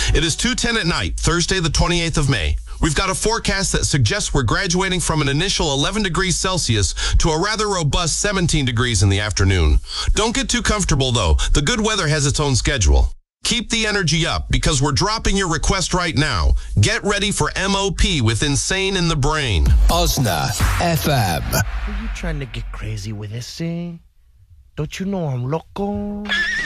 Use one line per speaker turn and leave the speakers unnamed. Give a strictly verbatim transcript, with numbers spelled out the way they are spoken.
It is two ten at night, Thursday the twenty-eighth of May. We've got a forecast that suggests we're graduating from an initial eleven degrees Celsius to a rather robust seventeen degrees in the afternoon. Don't get too comfortable, though. The good weather has its own schedule. Keep the energy up because we're dropping your request right now. Get ready for M O P with Insane in the Brain.
Osna F M.
Are you trying to get crazy with this thing? Don't you know I'm loco?